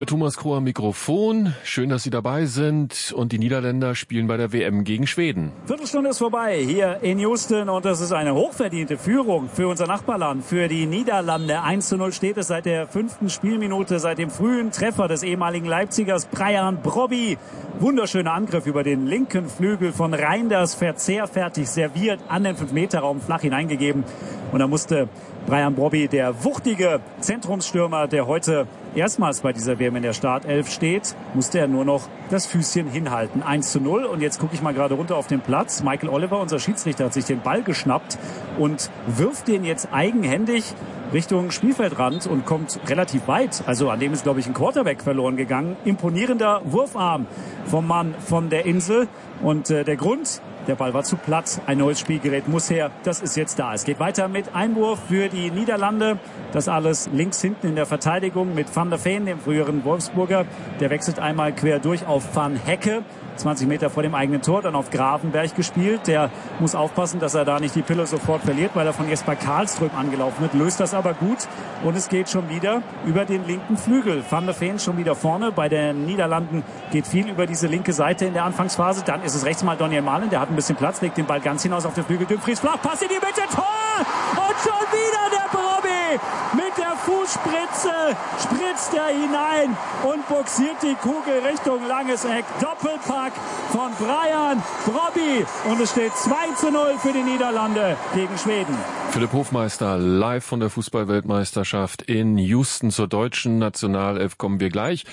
Thomas Kroh am Mikrofon. Schön, dass Sie dabei sind. Und die Niederländer spielen bei der WM gegen Schweden. Viertelstunde ist vorbei hier in Houston und das ist eine hochverdiente Führung für unser Nachbarland, für die Niederlande. 1:0 steht es seit der 5. Spielminute, seit dem frühen Treffer des ehemaligen Leipzigers Bryan Brobby. Wunderschöner Angriff über den linken Flügel von Reinders, verzehrfertig serviert, an den 5-Meter-Raum flach hineingegeben. Und da musste Bryan Brobby, der wuchtige Zentrumsstürmer, der heute erstmals bei dieser WM in der Startelf steht, musste er nur noch das Füßchen hinhalten. 1:0 und jetzt gucke ich mal gerade runter auf den Platz. Michael Oliver, unser Schiedsrichter, hat sich den Ball geschnappt und wirft den jetzt eigenhändig Richtung Spielfeldrand und kommt relativ weit. Also an dem ist, glaube ich, ein Quarterback verloren gegangen. Imponierender Wurfarm vom Mann von der Insel. Und der Grund: der Ball war zu platt. Ein neues Spielgerät muss her. Das ist jetzt da. Es geht weiter mit Einwurf für die Niederlande. Das alles links hinten in der Verteidigung mit Van der Veen, dem früheren Wolfsburger. Der wechselt einmal quer durch auf Van Hecke. 20 Meter vor dem eigenen Tor, dann auf Gravenberg gespielt. Der muss aufpassen, dass er da nicht die Pille sofort verliert, weil er von Jesper Karlström angelaufen wird. Löst das aber gut und es geht schon wieder über den linken Flügel. Van der Veen schon wieder vorne. Bei den Niederlanden geht viel über diese linke Seite in der Anfangsphase. Dann ist es rechts mal Donyell Malen, der hat ein bisschen Platz, legt den Ball ganz hinaus auf den Flügel. Dumfries flach, Pass in die Mitte, Tor! Und schon wieder der Brobby mit der Fußspritze spritzt er hinein und boxiert die Kugel Richtung langes Eck. Doppelpack von Bryan Brobby und es steht 2:0 für die Niederlande gegen Schweden. Philipp Hofmeister live von der Fußball-Weltmeisterschaft in Houston. Zur deutschen Nationalelf kommen wir gleich.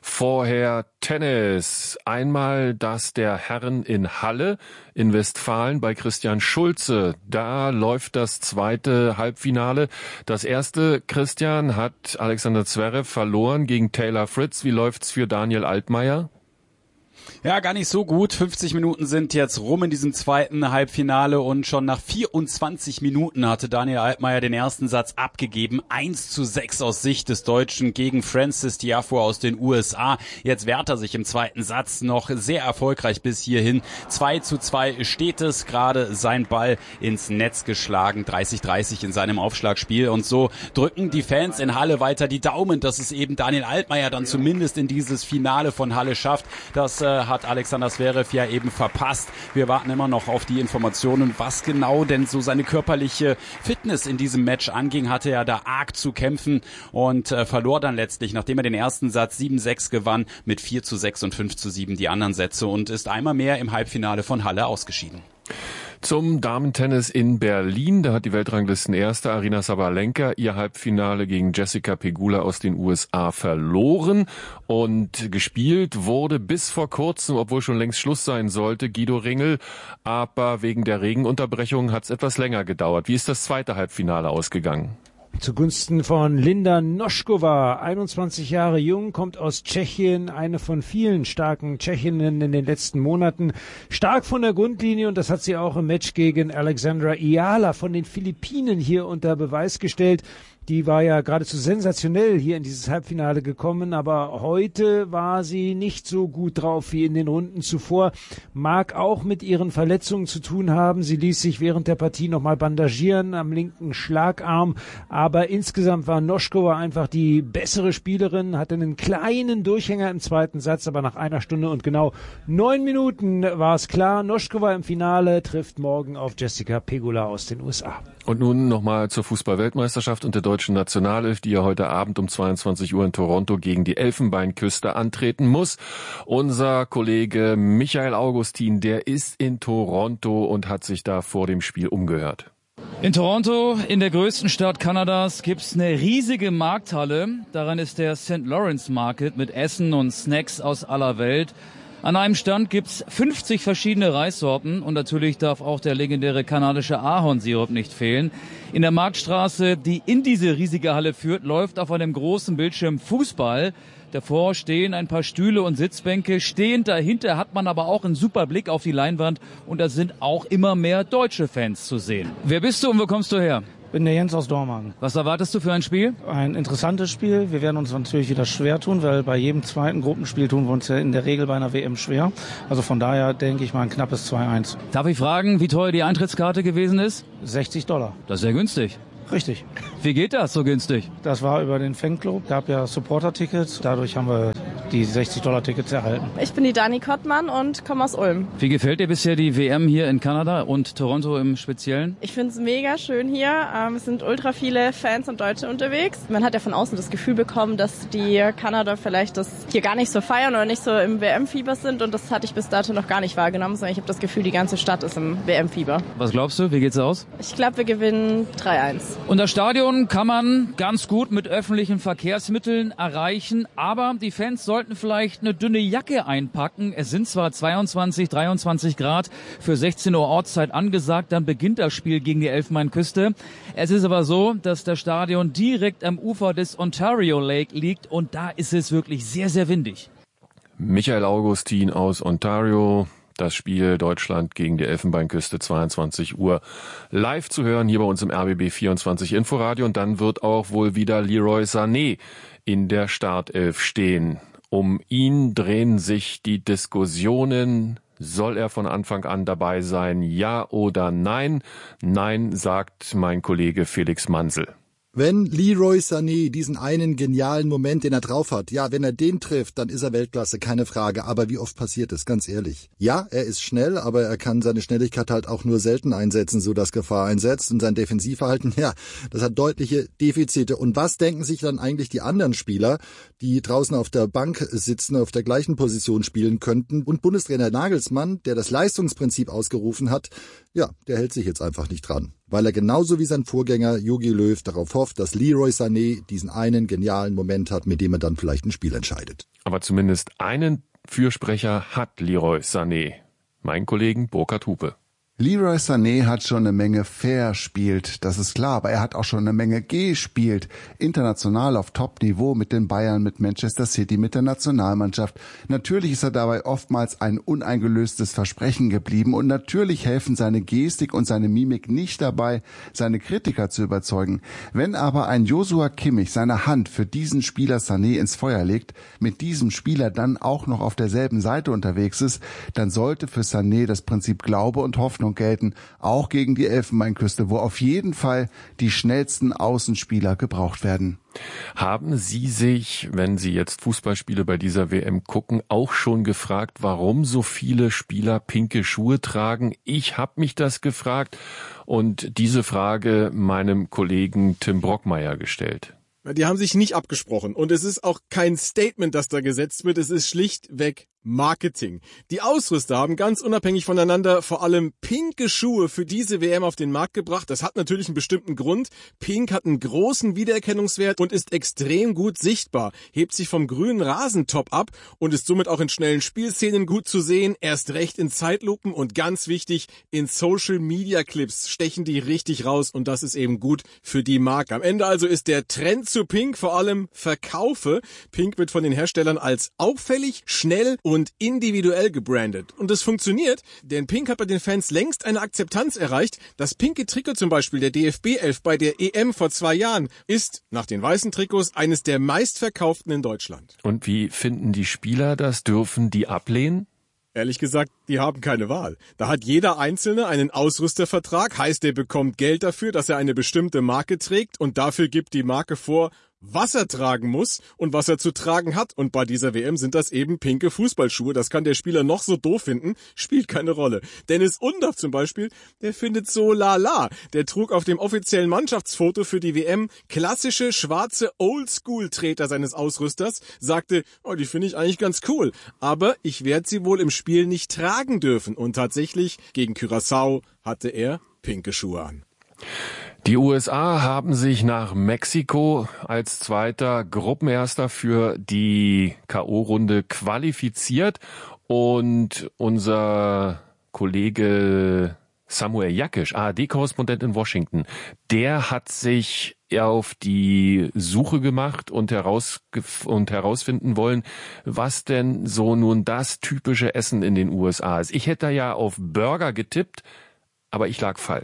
Vorher Tennis. Einmal das der Herren in Halle in Westfalen bei Christian Schulze. Da läuft das zweite Halbfinale. Das erste, Christian, hat Alexander Zverev verloren gegen Taylor Fritz. Wie läuft's für Daniel Altmaier? Ja, gar nicht so gut. 50 Minuten sind jetzt rum in diesem zweiten Halbfinale und schon nach 24 Minuten hatte Daniel Altmaier den ersten Satz abgegeben. 1:6 aus Sicht des Deutschen gegen Francis Tiafoe aus den USA. Jetzt wehrt er sich im zweiten Satz noch sehr erfolgreich bis hierhin. 2:2 steht es, gerade sein Ball ins Netz geschlagen. 30:30 in seinem Aufschlagspiel und so drücken die Fans in Halle weiter die Daumen, dass es eben Daniel Altmaier dann zumindest in dieses Finale von Halle schafft. Das hat Alexander Zverev ja eben verpasst. Wir warten immer noch auf die Informationen, was genau denn so seine körperliche Fitness in diesem Match anging. Hatte er da arg zu kämpfen und verlor dann letztlich, nachdem er den ersten Satz 7:6 gewann, mit 4:6 und 5:7 die anderen Sätze und ist einmal mehr im Halbfinale von Halle ausgeschieden. Zum Damentennis in Berlin. Da hat die Weltranglistenerste Aryna Sabalenka ihr Halbfinale gegen Jessica Pegula aus den USA verloren. Und gespielt wurde bis vor kurzem, obwohl schon längst Schluss sein sollte, Guido Ringel. Aber wegen der Regenunterbrechung hat es etwas länger gedauert. Wie ist das zweite Halbfinale ausgegangen? Zugunsten von Linda Noskova, 21 Jahre jung, kommt aus Tschechien, eine von vielen starken Tschechinnen in den letzten Monaten. Stark von der Grundlinie und das hat sie auch im Match gegen Alexandra Iala von den Philippinen hier unter Beweis gestellt. Die war ja geradezu sensationell hier in dieses Halbfinale gekommen, aber heute war sie nicht so gut drauf wie in den Runden zuvor. Mag auch mit ihren Verletzungen zu tun haben. Sie ließ sich während der Partie nochmal bandagieren am linken Schlagarm, aber insgesamt war Noskova einfach die bessere Spielerin, hatte einen kleinen Durchhänger im zweiten Satz, aber nach einer Stunde und genau 9 Minuten war es klar. Noskova im Finale trifft morgen auf Jessica Pegula aus den USA. Und nun nochmal zur Fußball-Weltmeisterschaft und der deutschen Nationalelf, die ja heute Abend um 22 Uhr in Toronto gegen die Elfenbeinküste antreten muss. Unser Kollege Michael Augustin, der ist in Toronto und hat sich da vor dem Spiel umgehört. In Toronto, in der größten Stadt Kanadas, gibt's eine riesige Markthalle. Daran ist der St. Lawrence Market mit Essen und Snacks aus aller Welt. An einem Stand gibt's 50 verschiedene Reissorten und natürlich darf auch der legendäre kanadische Ahornsirup nicht fehlen. In der Marktstraße, die in diese riesige Halle führt, läuft auf einem großen Bildschirm Fußball. Davor stehen ein paar Stühle und Sitzbänke. Stehend dahinter hat man aber auch einen super Blick auf die Leinwand und da sind auch immer mehr deutsche Fans zu sehen. Wer bist du und wo kommst du her? Bin der Jens aus Dormagen. Was erwartest du für ein Spiel? Ein interessantes Spiel. Wir werden uns natürlich wieder schwer tun, weil bei jedem zweiten Gruppenspiel tun wir uns ja in der Regel bei einer WM schwer. Also von daher denke ich mal ein knappes 2:1. Darf ich fragen, wie teuer die Eintrittskarte gewesen ist? $60. Das ist sehr günstig. Richtig. Wie geht das so günstig? Das war über den Fanclub, gab ja Supporter-Tickets, dadurch haben wir die $60-Tickets erhalten. Ich bin die Dani Kottmann und komme aus Ulm. Wie gefällt dir bisher die WM hier in Kanada und Toronto im Speziellen? Ich finde es mega schön hier. Es sind ultra viele Fans und Deutsche unterwegs. Man hat ja von außen das Gefühl bekommen, dass die Kanada vielleicht das hier gar nicht so feiern oder nicht so im WM-Fieber sind und das hatte ich bis dato noch gar nicht wahrgenommen, sondern ich habe das Gefühl, die ganze Stadt ist im WM-Fieber. Was glaubst du, wie geht's aus? Ich glaube, wir gewinnen 3-1. Und das Stadion kann man ganz gut mit öffentlichen Verkehrsmitteln erreichen, aber die Fans sollten vielleicht eine dünne Jacke einpacken. Es sind zwar 22, 23 Grad für 16 Uhr Ortszeit angesagt, dann beginnt das Spiel gegen die Elfenbeinküste. Es ist aber so, dass das Stadion direkt am Ufer des Ontario Lake liegt und da ist es wirklich sehr, sehr windig. Michael Augustin aus Ontario. Das Spiel Deutschland gegen die Elfenbeinküste, 22 Uhr, live zu hören hier bei uns im RBB 24 Inforadio. Und dann wird auch wohl wieder Leroy Sané in der Startelf stehen. Um ihn drehen sich die Diskussionen. Soll er von Anfang an dabei sein, ja oder nein? Nein, sagt mein Kollege Felix Mansel. Wenn Leroy Sané diesen einen genialen Moment, den er drauf hat, ja, wenn er den trifft, dann ist er Weltklasse, keine Frage. Aber wie oft passiert es, ganz ehrlich? Ja, er ist schnell, aber er kann seine Schnelligkeit halt auch nur selten einsetzen, so dass Gefahr einsetzt. Und sein Defensivverhalten, ja, das hat deutliche Defizite. Und was denken sich dann eigentlich die anderen Spieler, die draußen auf der Bank sitzen, auf der gleichen Position spielen könnten? Und Bundestrainer Nagelsmann, der das Leistungsprinzip ausgerufen hat, ja, der hält sich jetzt einfach nicht dran. Weil er genauso wie sein Vorgänger Jogi Löw darauf hofft, dass Leroy Sané diesen einen genialen Moment hat, mit dem er dann vielleicht ein Spiel entscheidet. Aber zumindest einen Fürsprecher hat Leroy Sané, mein Kollegen Burkhard Hupe. Leroy Sané hat schon eine Menge verspielt, das ist klar, aber er hat auch schon eine Menge gespielt. International auf Top-Niveau mit den Bayern, mit Manchester City, mit der Nationalmannschaft. Natürlich ist er dabei oftmals ein uneingelöstes Versprechen geblieben und natürlich helfen seine Gestik und seine Mimik nicht dabei, seine Kritiker zu überzeugen. Wenn aber ein Joshua Kimmich seine Hand für diesen Spieler Sané ins Feuer legt, mit diesem Spieler dann auch noch auf derselben Seite unterwegs ist, dann sollte für Sané das Prinzip Glaube und Hoffnung gelten, auch gegen die Elfenbeinküste, wo auf jeden Fall die schnellsten Außenspieler gebraucht werden. Haben Sie sich, wenn Sie jetzt Fußballspiele bei dieser WM gucken, auch schon gefragt, warum so viele Spieler pinke Schuhe tragen? Ich habe mich das gefragt und diese Frage meinem Kollegen Tim Brockmeier gestellt. Die haben sich nicht abgesprochen und es ist auch kein Statement, das da gesetzt wird, es ist schlichtweg Marketing. Die Ausrüster haben ganz unabhängig voneinander vor allem pinke Schuhe für diese WM auf den Markt gebracht. Das hat natürlich einen bestimmten Grund. Pink hat einen großen Wiedererkennungswert und ist extrem gut sichtbar, hebt sich vom grünen Rasentop ab und ist somit auch in schnellen Spielszenen gut zu sehen, erst recht in Zeitlupen und ganz wichtig, in Social-Media-Clips stechen die richtig raus und das ist eben gut für die Marke. Am Ende also ist der Trend zu Pink vor allem Verkaufe. Pink wird von den Herstellern als auffällig, schnell und individuell gebrandet. Und es funktioniert, denn Pink hat bei den Fans längst eine Akzeptanz erreicht. Das pinke Trikot zum Beispiel der DFB 11 bei der EM vor 2 Jahren ist nach den weißen Trikots eines der meistverkauften in Deutschland. Und wie finden die Spieler das? Dürfen die ablehnen? Ehrlich gesagt, die haben keine Wahl. Da hat jeder Einzelne einen Ausrüstervertrag, heißt, er bekommt Geld dafür, dass er eine bestimmte Marke trägt und dafür gibt die Marke vor, was er tragen muss und was er zu tragen hat. Und bei dieser WM sind das eben pinke Fußballschuhe. Das kann der Spieler noch so doof finden, spielt keine Rolle. Dennis Undorf zum Beispiel, der findet so lala. Der trug auf dem offiziellen Mannschaftsfoto für die WM klassische schwarze Oldschool-Treter seines Ausrüsters, sagte, oh, die finde ich eigentlich ganz cool, aber ich werde sie wohl im Spiel nicht tragen dürfen. Und tatsächlich, gegen Curaçao hatte er pinke Schuhe an. Die USA haben sich nach Mexiko als zweiter Gruppenerster für die K.O.-Runde qualifiziert und unser Kollege Samuel Jakisch, ARD-Korrespondent in Washington, der hat sich auf die Suche gemacht und herausfinden wollen, was denn so nun das typische Essen in den USA ist. Ich hätte ja auf Burger getippt, aber ich lag falsch.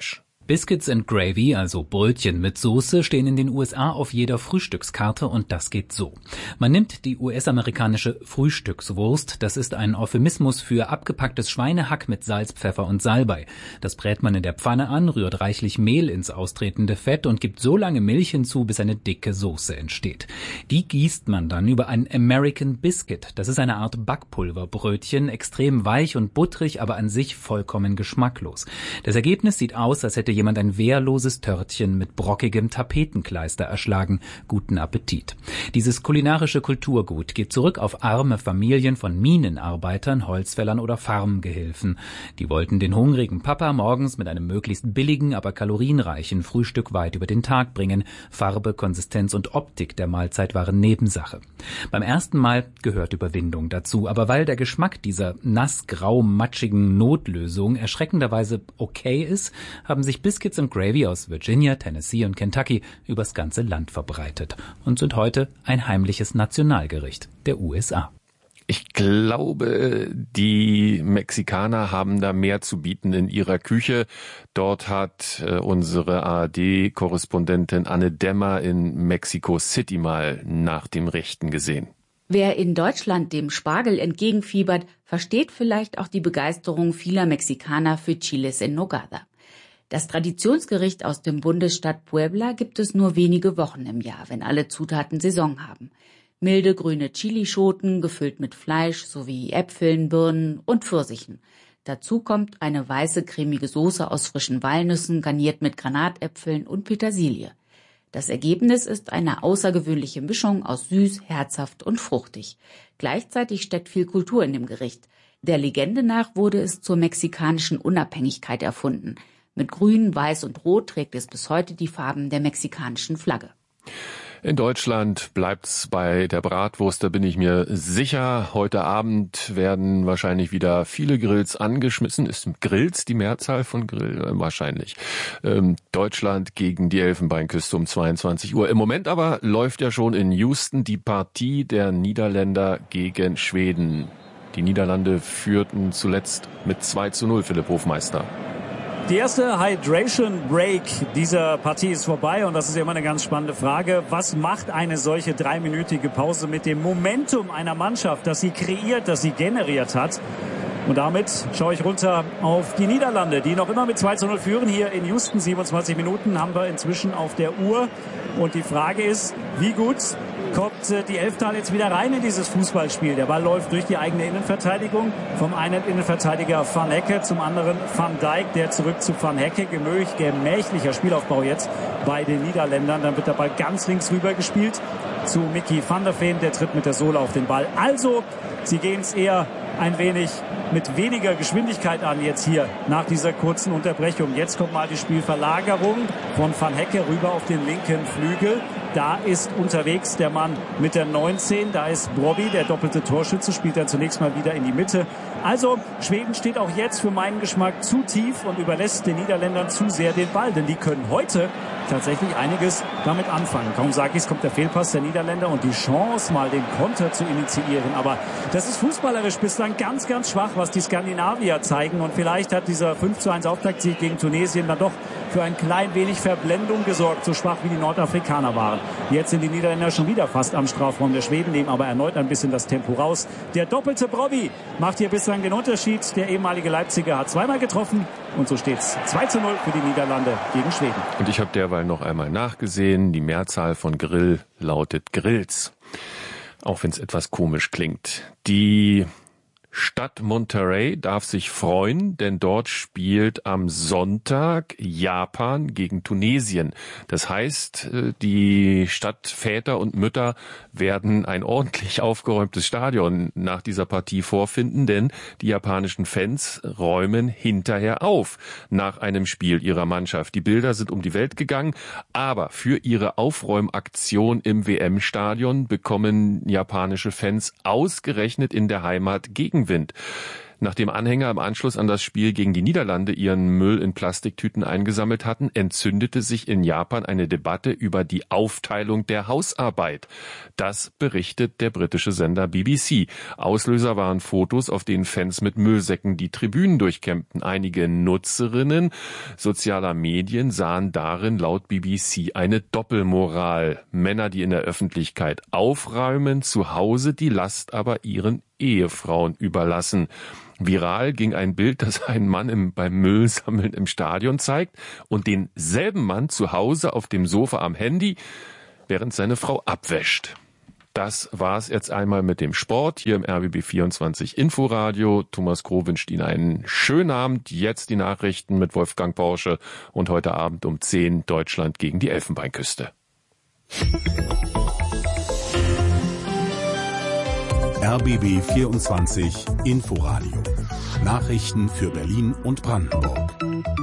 Biscuits and Gravy, also Brötchen mit Soße, stehen in den USA auf jeder Frühstückskarte und das geht so. Man nimmt die US-amerikanische Frühstückswurst, das ist ein Euphemismus für abgepacktes Schweinehack mit Salz, Pfeffer und Salbei. Das brät man in der Pfanne an, rührt reichlich Mehl ins austretende Fett und gibt so lange Milch hinzu, bis eine dicke Soße entsteht. Die gießt man dann über ein American Biscuit. Das ist eine Art Backpulverbrötchen, extrem weich und butterig, aber an sich vollkommen geschmacklos. Das Ergebnis sieht aus, als hätte jemand ein wehrloses Törtchen mit brockigem Tapetenkleister erschlagen. Guten Appetit. Dieses kulinarische Kulturgut geht zurück auf arme Familien von Minenarbeitern, Holzfällern oder Farmgehilfen. Die wollten den hungrigen Papa morgens mit einem möglichst billigen, aber kalorienreichen Frühstück weit über den Tag bringen. Farbe, Konsistenz und Optik der Mahlzeit waren Nebensache. Beim ersten Mal gehört Überwindung dazu, aber weil der Geschmack dieser nass-grau-matschigen Notlösung erschreckenderweise okay ist, haben sich Biscuits and Gravy aus Virginia, Tennessee und Kentucky übers ganze Land verbreitet und sind heute ein heimliches Nationalgericht der USA. Ich glaube, die Mexikaner haben da mehr zu bieten in ihrer Küche. Dort hat unsere ARD-Korrespondentin Anne Dämmer in Mexico City mal nach dem Rechten gesehen. Wer in Deutschland dem Spargel entgegenfiebert, versteht vielleicht auch die Begeisterung vieler Mexikaner für Chiles en Nogada. Das Traditionsgericht aus dem Bundesstaat Puebla gibt es nur wenige Wochen im Jahr, wenn alle Zutaten Saison haben. Milde grüne Chilischoten, gefüllt mit Fleisch sowie Äpfeln, Birnen und Pfirsichen. Dazu kommt eine weiße cremige Soße aus frischen Walnüssen, garniert mit Granatäpfeln und Petersilie. Das Ergebnis ist eine außergewöhnliche Mischung aus süß, herzhaft und fruchtig. Gleichzeitig steckt viel Kultur in dem Gericht. Der Legende nach wurde es zur mexikanischen Unabhängigkeit erfunden. Mit Grün, Weiß und Rot trägt es bis heute die Farben der mexikanischen Flagge. In Deutschland bleibt's bei der Bratwurst, da bin ich mir sicher. Heute Abend werden wahrscheinlich wieder viele Grills angeschmissen. Ist Grills die Mehrzahl von Grill? Wahrscheinlich. Deutschland gegen die Elfenbeinküste um 22 Uhr. Im Moment aber läuft ja schon in Houston die Partie der Niederländer gegen Schweden. Die Niederlande führten zuletzt mit 2:0, Philipp Hofmeister. Die erste Hydration Break dieser Partie ist vorbei und das ist immer eine ganz spannende Frage. Was macht eine solche 3-minütige Pause mit dem Momentum einer Mannschaft, das sie kreiert, das sie generiert hat? Und damit schaue ich runter auf die Niederlande, die noch immer mit 2:0 führen. Hier in Houston, 27 Minuten haben wir inzwischen auf der Uhr. Und die Frage ist, wie gut kommt die Elftal jetzt wieder rein in dieses Fußballspiel? Der Ball läuft durch die eigene Innenverteidigung. Vom einen Innenverteidiger Van Hecke, zum anderen Van Dijk, der zurück zu Van Hecke. Gemächlicher Spielaufbau jetzt bei den Niederländern. Dann wird der Ball ganz links rüber gespielt zu Mickey van der Veen. Der tritt mit der Sohle auf den Ball. Also, sie gehen es eher ein wenig mit weniger Geschwindigkeit an jetzt hier nach dieser kurzen Unterbrechung. Jetzt kommt mal die Spielverlagerung von Van Hecke rüber auf den linken Flügel. Da ist unterwegs der Mann mit der 19. Da ist Brobbey, der doppelte Torschütze, spielt dann zunächst mal wieder in die Mitte. Also Schweden steht auch jetzt für meinen Geschmack zu tief und überlässt den Niederländern zu sehr den Ball. Denn die können heute tatsächlich einiges damit anfangen. Kaum sag ich's, kommt der Fehlpass der Niederländer und die Chance, mal den Konter zu initiieren. Aber das ist fußballerisch bislang ganz, ganz schwach, was die Skandinavier zeigen. Und vielleicht hat dieser 5:1 Auftaktsieg gegen Tunesien dann doch für ein klein wenig Verblendung gesorgt, so schwach wie die Nordafrikaner waren. Jetzt sind die Niederländer schon wieder fast am Strafraum der Schweden, nehmen aber erneut ein bisschen das Tempo raus. Der doppelte Brobbey macht hier bislang den Unterschied. Der ehemalige Leipziger hat zweimal getroffen und so steht's 2:0 für die Niederlande gegen Schweden. Und ich habe derweil noch einmal nachgesehen. Die Mehrzahl von Grill lautet Grills. Auch wenn es etwas komisch klingt. Die Stadt Monterrey darf sich freuen, denn dort spielt am Sonntag Japan gegen Tunesien. Das heißt, die Stadtväter und Mütter werden ein ordentlich aufgeräumtes Stadion nach dieser Partie vorfinden, denn die japanischen Fans räumen hinterher auf nach einem Spiel ihrer Mannschaft. Die Bilder sind um die Welt gegangen, aber für ihre Aufräumaktion im WM-Stadion bekommen japanische Fans ausgerechnet in der Heimat Gegenwind. Nachdem Anhänger im Anschluss an das Spiel gegen die Niederlande ihren Müll in Plastiktüten eingesammelt hatten, entzündete sich in Japan eine Debatte über die Aufteilung der Hausarbeit. Das berichtet der britische Sender BBC. Auslöser waren Fotos, auf denen Fans mit Müllsäcken die Tribünen durchkämmten. Einige Nutzerinnen sozialer Medien sahen darin laut BBC eine Doppelmoral. Männer, die in der Öffentlichkeit aufräumen, zu Hause die Last aber ihren Ehefrauen überlassen. Viral ging ein Bild, das einen Mann beim Müllsammeln im Stadion zeigt und denselben Mann zu Hause auf dem Sofa am Handy, während seine Frau abwäscht. Das war's jetzt einmal mit dem Sport hier im RBB 24 Inforadio. Thomas Kroh wünscht Ihnen einen schönen Abend. Jetzt die Nachrichten mit Wolfgang Porsche und heute Abend um 10 Deutschland gegen die Elfenbeinküste. RBB 24 Inforadio. Nachrichten für Berlin und Brandenburg.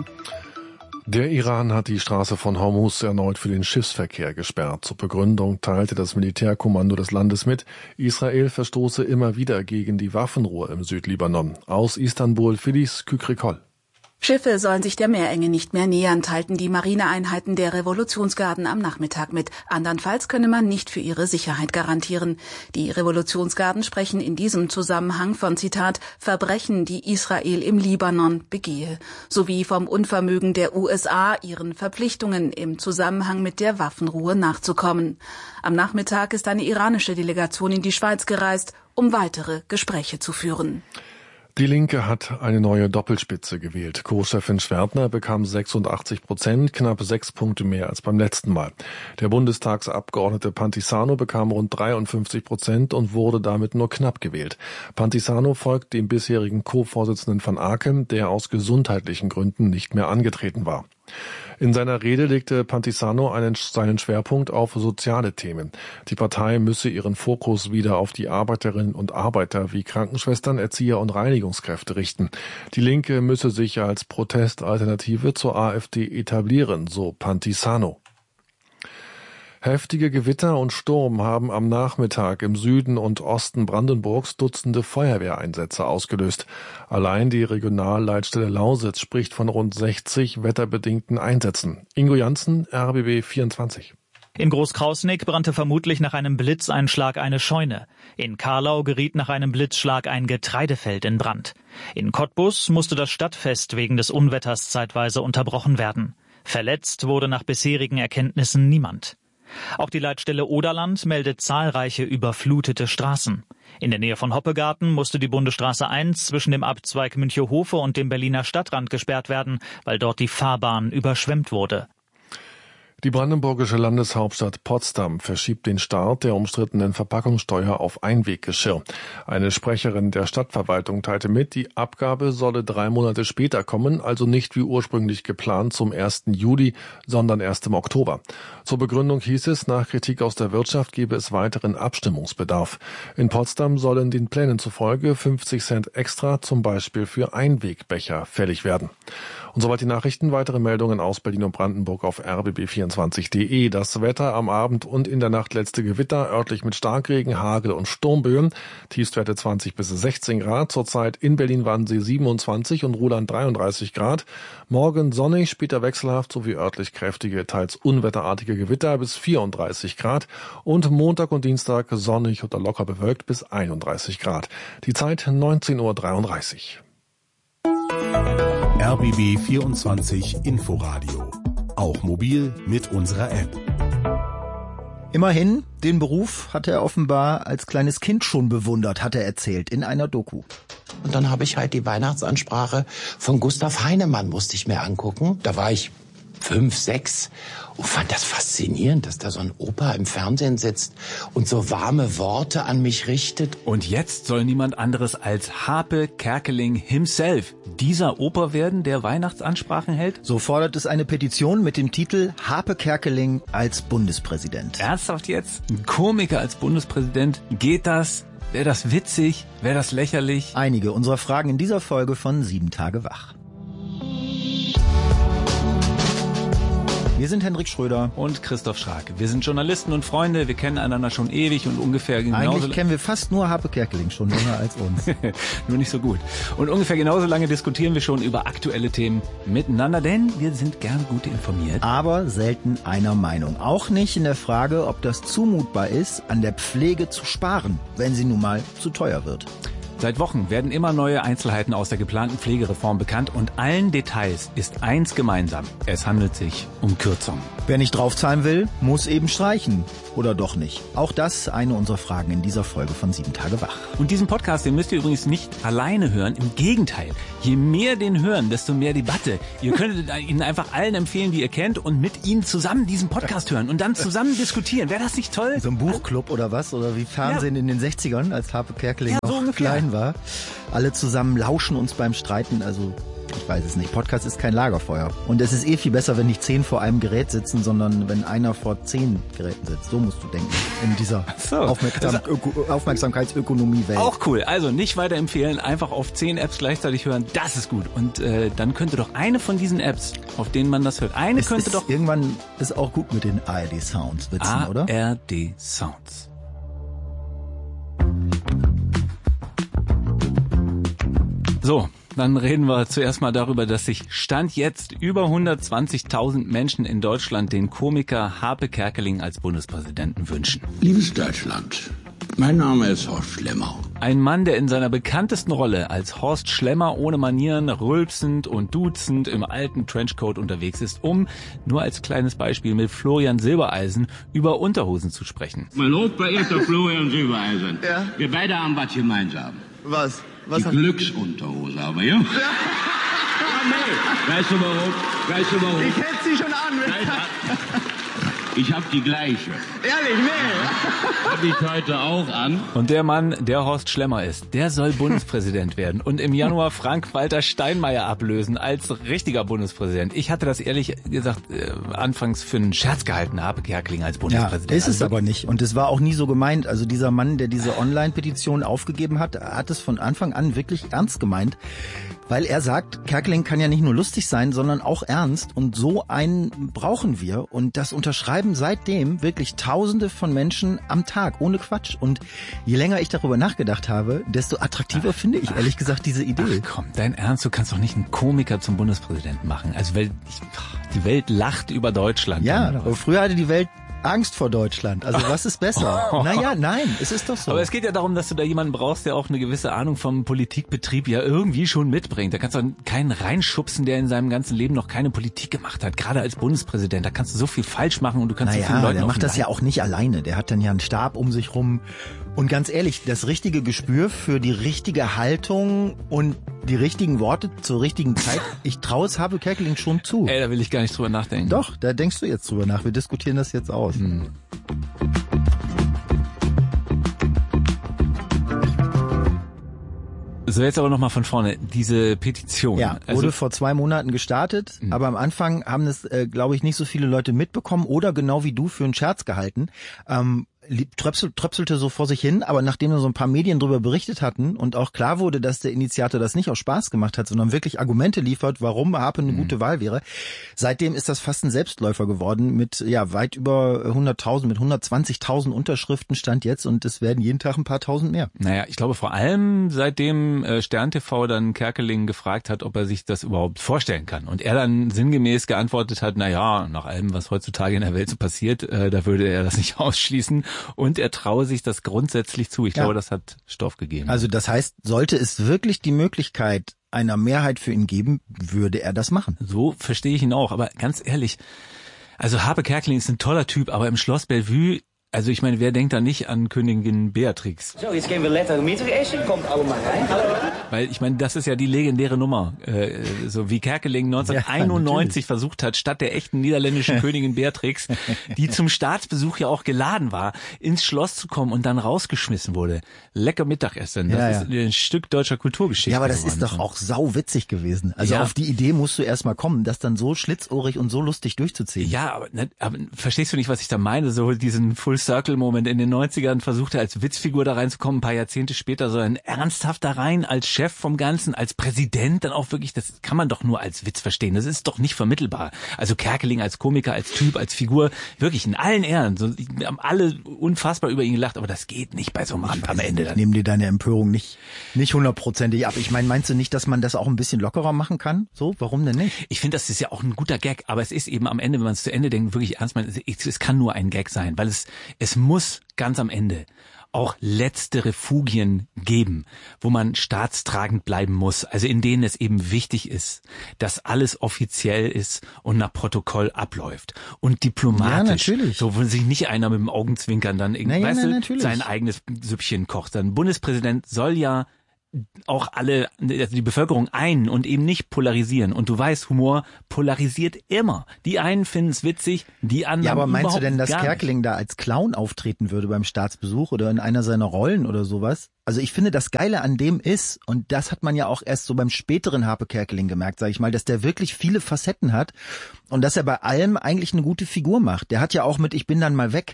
Der Iran hat die Straße von Hormuz erneut für den Schiffsverkehr gesperrt. Zur Begründung teilte das Militärkommando des Landes mit, Israel verstoße immer wieder gegen die Waffenruhe im Südlibanon. Aus Istanbul Filiz Kükrikol. Schiffe sollen sich der Meerenge nicht mehr nähern, teilten die Marineeinheiten der Revolutionsgarden am Nachmittag mit. Andernfalls könne man nicht für ihre Sicherheit garantieren. Die Revolutionsgarden sprechen in diesem Zusammenhang von, Zitat, Verbrechen, die Israel im Libanon begehe, sowie vom Unvermögen der USA, ihren Verpflichtungen im Zusammenhang mit der Waffenruhe nachzukommen. Am Nachmittag ist eine iranische Delegation in die Schweiz gereist, um weitere Gespräche zu führen. Die Linke hat eine neue Doppelspitze gewählt. Co-Chefin Schwertner bekam 86%, knapp 6 Punkte mehr als beim letzten Mal. Der Bundestagsabgeordnete Pantisano bekam rund 53% und wurde damit nur knapp gewählt. Pantisano folgt dem bisherigen Co-Vorsitzenden van Aken, der aus gesundheitlichen Gründen nicht mehr angetreten war. In seiner Rede legte Pantisano seinen Schwerpunkt auf soziale Themen. Die Partei müsse ihren Fokus wieder auf die Arbeiterinnen und Arbeiter wie Krankenschwestern, Erzieher und Reinigungskräfte richten. Die Linke müsse sich als Protestalternative zur AfD etablieren, so Pantisano. Heftige Gewitter und Sturm haben am Nachmittag im Süden und Osten Brandenburgs Dutzende Feuerwehreinsätze ausgelöst. Allein die Regionalleitstelle Lausitz spricht von rund 60 wetterbedingten Einsätzen. Ingo Janssen, RBB 24. In Großkrausnick brannte vermutlich nach einem Blitzeinschlag eine Scheune. In Karlau geriet nach einem Blitzschlag ein Getreidefeld in Brand. In Cottbus musste das Stadtfest wegen des Unwetters zeitweise unterbrochen werden. Verletzt wurde nach bisherigen Erkenntnissen niemand. Auch die Leitstelle Oderland meldet zahlreiche überflutete Straßen. In der Nähe von Hoppegarten musste die Bundesstraße 1 zwischen dem Abzweig Münchehofe und dem Berliner Stadtrand gesperrt werden, weil dort die Fahrbahn überschwemmt wurde. Die brandenburgische Landeshauptstadt Potsdam verschiebt den Start der umstrittenen Verpackungssteuer auf Einweggeschirr. Eine Sprecherin der Stadtverwaltung teilte mit, die Abgabe solle 3 Monate später kommen, also nicht wie ursprünglich geplant zum 1. Juli, sondern erst im Oktober. Zur Begründung hieß es, nach Kritik aus der Wirtschaft gebe es weiteren Abstimmungsbedarf. In Potsdam sollen den Plänen zufolge 50 Cent extra zum Beispiel für Einwegbecher fällig werden. Und soweit die Nachrichten. Weitere Meldungen aus Berlin und Brandenburg auf rbb24.de. Das Wetter am Abend und in der Nacht letzte Gewitter, örtlich mit Starkregen, Hagel und Sturmböen. Tiefstwerte 20 bis 16 Grad. Zurzeit in Berlin-Wannsee 27 und Ruhland 33 Grad. Morgen sonnig, später wechselhaft sowie örtlich kräftige, teils unwetterartige Gewitter bis 34 Grad. Und Montag und Dienstag sonnig oder locker bewölkt bis 31 Grad. Die Zeit 19:33 Uhr. RBB 24 Inforadio. Auch mobil mit unserer App. Immerhin, den Beruf hat er offenbar als kleines Kind schon bewundert, hat er erzählt in einer Doku. Und dann habe ich halt die Weihnachtsansprache von Gustav Heinemann, musste ich mir angucken. Da war ich 5, 6 und fand das faszinierend, dass da so ein Opa im Fernsehen sitzt und so warme Worte an mich richtet. Und jetzt soll niemand anderes als Harpe Kerkeling himself dieser Opa werden, der Weihnachtsansprachen hält? So fordert es eine Petition mit dem Titel Harpe Kerkeling als Bundespräsident. Ernsthaft jetzt? Ein Komiker als Bundespräsident? Geht das? Wäre das witzig? Wäre das lächerlich? Einige unserer Fragen in dieser Folge von 7 Tage wach. Wir sind Hendrik Schröder und Christoph Schrake. Wir sind Journalisten und Freunde, wir kennen einander schon ewig und ungefähr genauso... Eigentlich kennen wir fast nur Harpe Kerkeling, schon länger als uns. Nur nicht so gut. Und ungefähr genauso lange diskutieren wir schon über aktuelle Themen miteinander, denn wir sind gern gut informiert. Aber selten einer Meinung. Auch nicht in der Frage, ob das zumutbar ist, an der Pflege zu sparen, wenn sie nun mal zu teuer wird. Seit Wochen werden immer neue Einzelheiten aus der geplanten Pflegereform bekannt und allen Details ist eins gemeinsam. Es handelt sich um Kürzungen. Wer nicht draufzahlen will, muss eben streichen. Oder doch nicht? Auch das eine unserer Fragen in dieser Folge von 7 Tage wach. Und diesen Podcast, den müsst ihr übrigens nicht alleine hören. Im Gegenteil, je mehr den hören, desto mehr Debatte. Ihr könntet ihn einfach allen empfehlen, die ihr kennt und mit ihnen zusammen diesen Podcast hören und dann zusammen diskutieren. Wäre das nicht toll? So ein Buchclub oder was? Oder wie Fernsehen in den 60ern, als Harpe Kerkeling so noch klein war. Alle zusammen lauschen uns beim Streiten, also ich weiß es nicht. Podcast ist kein Lagerfeuer. Und es ist viel besser, wenn nicht 10 vor einem Gerät sitzen, sondern wenn einer vor 10 Geräten sitzt. So musst du denken in dieser Aufmerksamkeitsökonomie-Welt. Auch cool. Also nicht weiterempfehlen, einfach auf 10 Apps gleichzeitig hören. Das ist gut. Und dann könnte doch eine von diesen Apps, auf denen man das hört, irgendwann ist auch gut mit den ARD-Sounds-Witzen, oder? ARD-Sounds. So, dann reden wir zuerst mal darüber, dass sich Stand jetzt über 120.000 Menschen in Deutschland den Komiker Harpe Kerkeling als Bundespräsidenten wünschen. Liebes Deutschland, mein Name ist Horst Schlemmer. Ein Mann, der in seiner bekanntesten Rolle als Horst Schlemmer ohne Manieren, rülpsend und duzend im alten Trenchcoat unterwegs ist, um, nur als kleines Beispiel, mit Florian Silbereisen über Unterhosen zu sprechen. Mein hochverehrter Florian Silbereisen, wir beide haben was gemeinsam. Was? Die Glücksunterhose aber, ja? Weißt du warum? Ich hätte sie schon an. Ich hab die gleiche. Ehrlich, nee. Hab ich heute auch an. Und der Mann, der Horst Schlemmer ist, der soll Bundespräsident werden und im Januar Frank-Walter Steinmeier ablösen als richtiger Bundespräsident. Ich hatte das ehrlich gesagt anfangs für einen Scherz gehalten, Harpe Kerkeling als Bundespräsident. Ja, ist es aber nicht. Und es war auch nie so gemeint. Also dieser Mann, der diese Online-Petition aufgegeben hat, hat es von Anfang an wirklich ernst gemeint. Weil er sagt, Kerkeling kann ja nicht nur lustig sein, sondern auch ernst. Und so einen brauchen wir. Und das unterschreiben seitdem wirklich Tausende von Menschen am Tag, ohne Quatsch. Und je länger ich darüber nachgedacht habe, desto attraktiver finde ich ehrlich gesagt diese Idee. Ach komm, dein Ernst, du kannst doch nicht einen Komiker zum Bundespräsidenten machen. Also die Welt lacht über Deutschland. Ja, aber früher hatte die Welt Angst vor Deutschland. Also was ist besser? Naja, nein, es ist doch so. Aber es geht ja darum, dass du da jemanden brauchst, der auch eine gewisse Ahnung vom Politikbetrieb ja irgendwie schon mitbringt. Da kannst du keinen reinschubsen, der in seinem ganzen Leben noch keine Politik gemacht hat. Gerade als Bundespräsident, da kannst du so viel falsch machen und du kannst so vielen Leuten der macht das ja auch nicht alleine. Der hat dann ja einen Stab um sich rum. Und ganz ehrlich, das richtige Gespür für die richtige Haltung und die richtigen Worte zur richtigen Zeit, ich traue es Harpe Kerkeling schon zu. Ey, da will ich gar nicht drüber nachdenken. Doch, da denkst du jetzt drüber nach. Wir diskutieren das jetzt aus. So, jetzt aber nochmal von vorne. Diese Petition. Ja, wurde vor 2 Monaten gestartet, aber am Anfang haben es, glaube ich, nicht so viele Leute mitbekommen oder genau wie du für einen Scherz gehalten. Tröpselte so vor sich hin, aber nachdem so ein paar Medien drüber berichtet hatten und auch klar wurde, dass der Initiator das nicht aus Spaß gemacht hat, sondern wirklich Argumente liefert, warum Harpe eine gute Wahl wäre, seitdem ist das fast ein Selbstläufer geworden mit weit über 100.000, mit 120.000 Unterschriften stand jetzt und es werden jeden Tag ein paar tausend mehr. Naja, ich glaube vor allem seitdem Stern TV dann Kerkeling gefragt hat, ob er sich das überhaupt vorstellen kann und er dann sinngemäß geantwortet hat, naja, nach allem, was heutzutage in der Welt so passiert, da würde er das nicht ausschließen. Und er traue sich das grundsätzlich zu. Ich glaube, das hat Stoff gegeben. Also das heißt, sollte es wirklich die Möglichkeit einer Mehrheit für ihn geben, würde er das machen. So verstehe ich ihn auch. Aber ganz ehrlich, also Harpe Kerkeling ist ein toller Typ, aber im Schloss Bellevue, also ich meine, wer denkt da nicht an Königin Beatrix? So, jetzt gehen wir lecker Mittagessen, kommt alle mal rein. Hallo. Weil ich meine, das ist ja die legendäre Nummer, so wie Kerkeling 1991 versucht hat, statt der echten niederländischen Königin Beatrix, die zum Staatsbesuch ja auch geladen war, ins Schloss zu kommen und dann rausgeschmissen wurde. Lecker Mittagessen, das ist ein Stück deutscher Kulturgeschichte. Ja, aber das ist doch auch sauwitzig gewesen. Also auf die Idee musst du erst mal kommen, das dann so schlitzohrig und so lustig durchzuziehen. Ja, aber verstehst du nicht, was ich da meine? So diesen Full Full-Circle-Moment. In den 90ern versucht er als Witzfigur da reinzukommen, ein paar Jahrzehnte später soll er ernsthaft da rein, als Chef vom Ganzen, als Präsident dann auch wirklich, das kann man doch nur als Witz verstehen, das ist doch nicht vermittelbar. Also Kerkeling als Komiker, als Typ, als Figur, wirklich in allen Ehren, so, haben alle unfassbar über ihn gelacht, aber das geht nicht bei so einem Amt am Ende. Ich nehme dir deine Empörung nicht 100%ig ab. Ich meine, meinst du nicht, dass man das auch ein bisschen lockerer machen kann? So, warum denn nicht? Ich finde, das ist ja auch ein guter Gag, aber es ist eben am Ende, wenn man es zu Ende denkt, wirklich ernst meint, es kann nur ein Gag sein, weil es muss ganz am Ende auch letzte Refugien geben, wo man staatstragend bleiben muss, also in denen es eben wichtig ist, dass alles offiziell ist und nach Protokoll abläuft und diplomatisch, so wo sich nicht einer mit dem Augenzwinkern dann irgendwie, sein eigenes Süppchen kocht. Dann Bundespräsident soll ja auch alle, also die Bevölkerung ein und eben nicht polarisieren. Und du weißt, Humor polarisiert immer. Die einen finden es witzig, die anderen Ja, aber meinst du denn, dass gar Kerkeling nicht da als Clown auftreten würde beim Staatsbesuch oder in einer seiner Rollen oder sowas? Also ich finde, das Geile an dem ist, und das hat man ja auch erst so beim späteren Harpe Kerkeling gemerkt, sag ich mal, dass der wirklich viele Facetten hat und dass er bei allem eigentlich eine gute Figur macht. Der hat ja auch mit Ich bin dann mal weg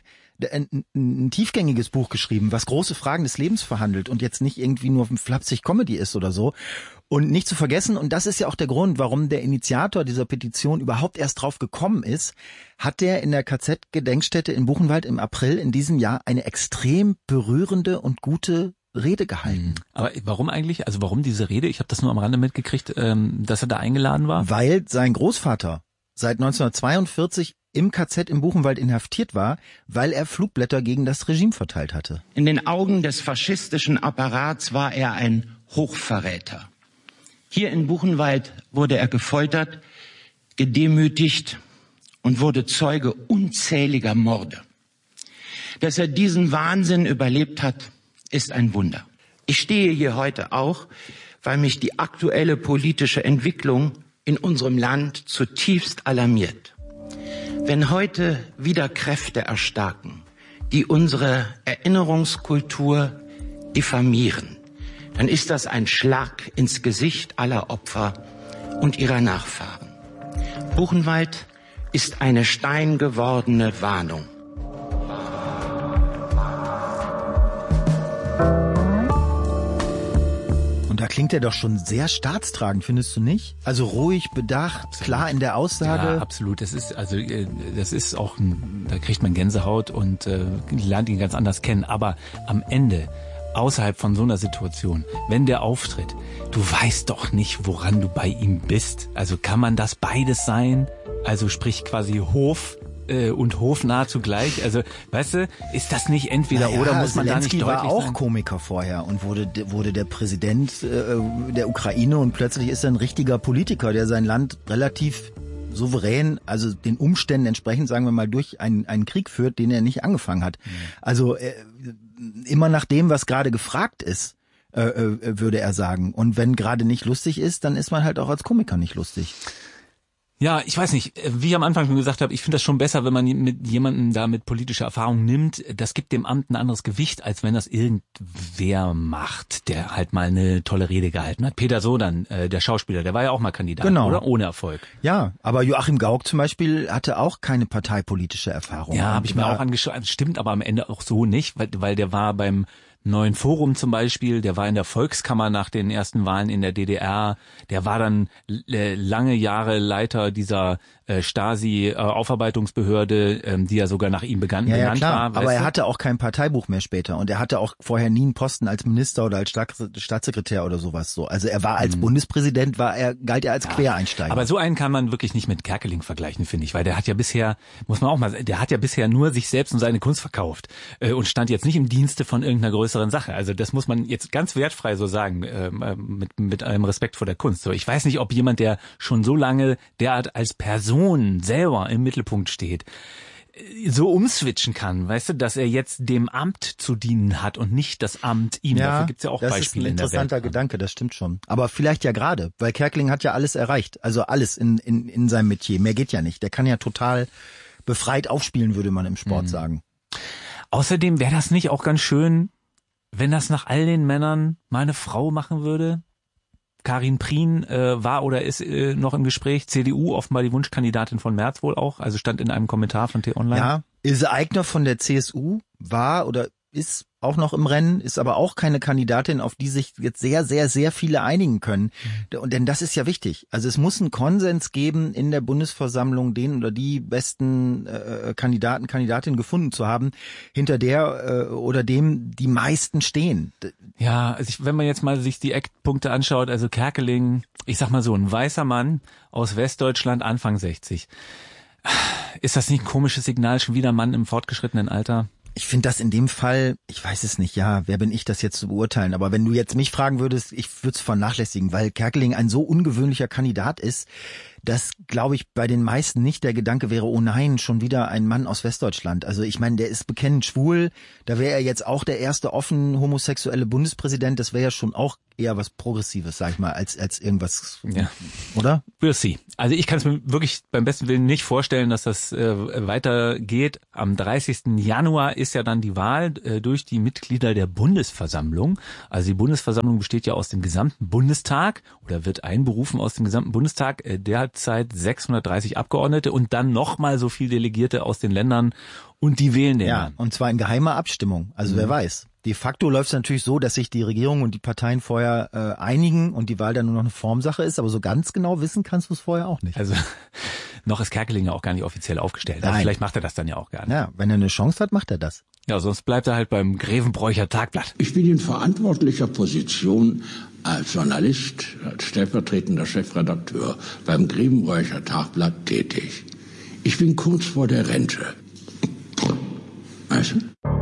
ein tiefgängiges Buch geschrieben, was große Fragen des Lebens verhandelt und jetzt nicht irgendwie nur flapsig Comedy ist oder so. Und nicht zu vergessen, und das ist ja auch der Grund, warum der Initiator dieser Petition überhaupt erst drauf gekommen ist, hat der in der KZ-Gedenkstätte in Buchenwald im April in diesem Jahr eine extrem berührende und gute Rede gehalten. Aber warum eigentlich? Also warum diese Rede? Ich habe das nur am Rande mitgekriegt, dass er da eingeladen war. Weil sein Großvater seit 1942 im KZ im Buchenwald inhaftiert war, weil er Flugblätter gegen das Regime verteilt hatte. In den Augen des faschistischen Apparats war er ein Hochverräter. Hier in Buchenwald wurde er gefoltert, gedemütigt und wurde Zeuge unzähliger Morde. Dass er diesen Wahnsinn überlebt hat, ist ein Wunder. Ich stehe hier heute auch, weil mich die aktuelle politische Entwicklung in unserem Land zutiefst alarmiert. Wenn heute wieder Kräfte erstarken, die unsere Erinnerungskultur diffamieren, dann ist das ein Schlag ins Gesicht aller Opfer und ihrer Nachfahren. Buchenwald ist eine steingewordene Warnung. Und da klingt er doch schon sehr staatstragend, findest du nicht? Also ruhig, bedacht, absolut. Klar in der Aussage. Ja, absolut. Das ist auch, da kriegt man Gänsehaut und lernt ihn ganz anders kennen. Aber am Ende, außerhalb von so einer Situation, wenn der auftritt, du weißt doch nicht, woran du bei ihm bist. Also kann man das beides sein? Also sprich quasi Hof und hofnah zugleich. Also, weißt du, ist das nicht entweder oder, muss man Zelensky da nicht deutlich war auch sein? Komiker vorher und wurde der Präsident der Ukraine und plötzlich ist er ein richtiger Politiker, der sein Land relativ souverän, also den Umständen entsprechend, sagen wir mal, durch einen Krieg führt, den er nicht angefangen hat. Also immer nach dem, was gerade gefragt ist, würde er sagen. Und wenn gerade nicht lustig ist, dann ist man halt auch als Komiker nicht lustig. Ja, ich weiß nicht, wie ich am Anfang schon gesagt habe, ich finde das schon besser, wenn man mit jemandem da mit politischer Erfahrung nimmt. Das gibt dem Amt ein anderes Gewicht, als wenn das irgendwer macht, der halt mal eine tolle Rede gehalten hat. Peter Sodan, der Schauspieler, der war ja auch mal Kandidat, genau. Oder? Ohne Erfolg. Ja, aber Joachim Gauck zum Beispiel hatte auch keine parteipolitische Erfahrung. Ja, habe ich mir auch angeschaut. Stimmt aber am Ende auch so nicht, weil der war beim Neuen Forum zum Beispiel, der war in der Volkskammer nach den ersten Wahlen in der DDR, der war dann lange Jahre Leiter dieser Stasi-Aufarbeitungsbehörde, die ja sogar nach ihm benannt war. Aber er hatte auch kein Parteibuch mehr später und er hatte auch vorher nie einen Posten als Minister oder als Staatssekretär oder sowas so. Also er war als Bundespräsident, galt er als Quereinsteiger. Aber so einen kann man wirklich nicht mit Kerkeling vergleichen, finde ich, weil der hat ja bisher, muss man auch mal sagen, der hat ja bisher nur sich selbst und seine Kunst verkauft und stand jetzt nicht im Dienste von irgendeiner größeren Sache. Also das muss man jetzt ganz wertfrei so sagen, mit allem Respekt vor der Kunst. So, ich weiß nicht, ob jemand, der schon so lange derart als Person selber im Mittelpunkt steht, so umswitchen kann, weißt du, dass er jetzt dem Amt zu dienen hat und nicht das Amt ihm. Ja, dafür gibt's ja auch Beispiele in der Welt. Das ist ein interessanter Gedanke, das stimmt schon. Aber vielleicht ja gerade, weil Kerkeling hat ja alles erreicht, also alles in seinem Metier. Mehr geht ja nicht. Der kann ja total befreit aufspielen, würde man im Sport sagen. Außerdem wäre das nicht auch ganz schön, wenn das nach all den Männern mal eine Frau machen würde? Karin Prien war oder ist noch im Gespräch, CDU, offenbar die Wunschkandidatin von Merz wohl auch, also stand in einem Kommentar von T-Online. Ja, Ilse Aigner von der CSU war oder ist auch noch im Rennen, ist aber auch keine Kandidatin, auf die sich jetzt sehr, sehr, sehr viele einigen können. Denn das ist ja wichtig. Also es muss einen Konsens geben in der Bundesversammlung, den oder die besten Kandidatinnen gefunden zu haben, hinter der oder dem die meisten stehen. Ja, also wenn man jetzt mal sich die Eckpunkte anschaut, also Kerkeling, ich sag mal so, ein weißer Mann aus Westdeutschland, Anfang 60. Ist das nicht ein komisches Signal, schon wieder ein Mann im fortgeschrittenen Alter? Ich finde das in dem Fall, ich weiß es nicht, ja, wer bin ich, das jetzt zu beurteilen, aber wenn du jetzt mich fragen würdest, ich würde es vernachlässigen, weil Kerkeling ein so ungewöhnlicher Kandidat ist, dass, glaube ich, bei den meisten nicht der Gedanke wäre, oh nein, schon wieder ein Mann aus Westdeutschland. Also ich meine, der ist bekennend schwul, da wäre er jetzt auch der erste offen homosexuelle Bundespräsident, das wäre ja schon auch eher was Progressives, sag ich mal, als irgendwas, ja. Oder? We'll see. Also ich kann es mir wirklich beim besten Willen nicht vorstellen, dass das weitergeht. Am 30. Januar ist ja dann die Wahl durch die Mitglieder der Bundesversammlung. Also die Bundesversammlung besteht ja aus dem gesamten Bundestag oder wird einberufen aus dem gesamten Bundestag. Der hat Zeit 630 Abgeordnete und dann nochmal so viel Delegierte aus den Ländern und die wählen den Mann. Und zwar in geheimer Abstimmung. Also wer weiß. De facto läuft es natürlich so, dass sich die Regierung und die Parteien vorher einigen und die Wahl dann nur noch eine Formsache ist, aber so ganz genau wissen kannst du es vorher auch nicht. Also noch ist Kerkeling ja auch gar nicht offiziell aufgestellt. Also vielleicht macht er das dann ja auch gar nicht. Ja, wenn er eine Chance hat, macht er das. Ja, sonst bleibt er halt beim Grevenbroicher Tagblatt. Ich bin in verantwortlicher Position als Journalist, als stellvertretender Chefredakteur beim Grevenbroicher Tagblatt tätig. Ich bin kurz vor der Rente. Weißt du?